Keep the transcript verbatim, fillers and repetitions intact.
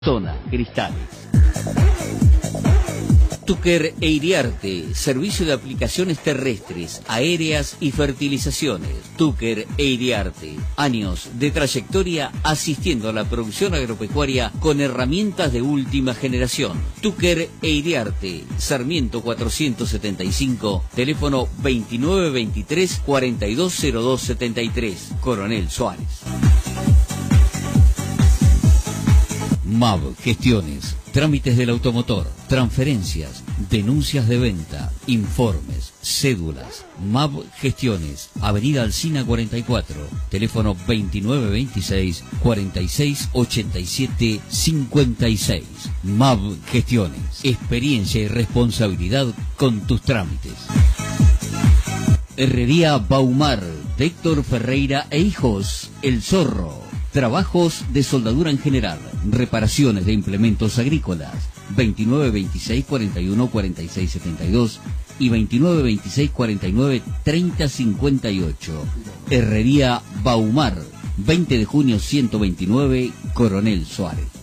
Zona Cristales. Tucker e Iriarte, servicio de aplicaciones terrestres, aéreas y fertilizaciones. Tucker e Iriarte, años de trayectoria asistiendo a la producción agropecuaria con herramientas de última generación. Tucker e Iriarte, Sarmiento cuatrocientos setenta y cinco, teléfono veintinueve veintitrés cuarenta y dos cero dos setenta y tres, Coronel Suárez. M A B Gestiones, trámites del automotor, transferencias, denuncias de venta, informes, cédulas. M A B Gestiones, Avenida Alsina cuarenta y cuatro, teléfono veintinueve veintiséis cuarenta y seis ochenta y siete cincuenta y seis. M A B Gestiones, experiencia y responsabilidad con tus trámites. Herrería Baumar, de Héctor Ferreira e Hijos, El Zorro. Trabajos de soldadura en general, reparaciones de implementos agrícolas, veintinueve veintiséis cuarenta y uno cuarenta y seis setenta y dos y veintinueve veintiséis cuarenta y nueve treinta cincuenta y ocho. Herrería Baumar, veinte de junio ciento veintinueve, Coronel Suárez.